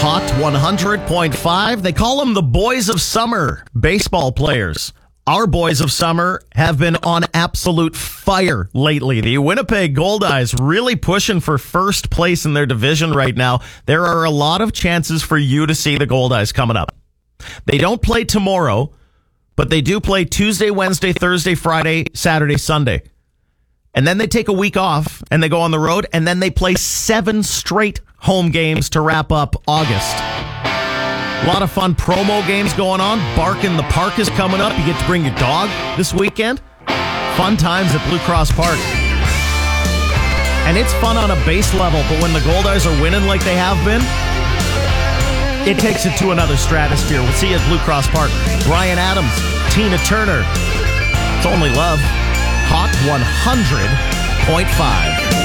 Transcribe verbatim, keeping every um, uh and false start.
Hot one hundred point five. They call them the boys of summer, baseball players. Our boys of summer have been on absolute fire lately. The Winnipeg Goldeyes really pushing for first place in their division right now. There are a lot of chances for you to see the Goldeyes coming up. They don't play tomorrow, but they do play Tuesday, Wednesday, Thursday, Friday, Saturday, Sunday. And then they take a week off and they go on the road, and then they play seven straight home games to wrap up August. A lot of fun promo games going on. Bark in the Park is coming up. You get to bring your dog this weekend. Fun times at Blue Cross Park. And it's fun on a base level, but when the Goldeyes are winning like they have been, it takes it to another stratosphere. We'll see you at Blue Cross Park. Bryan Adams, Tina Turner. It's only love. Hot one hundred point five.